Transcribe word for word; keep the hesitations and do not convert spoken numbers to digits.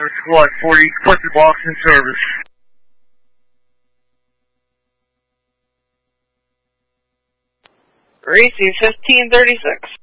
Squad forty, put the box in service. Gracie fifteen thirty-six.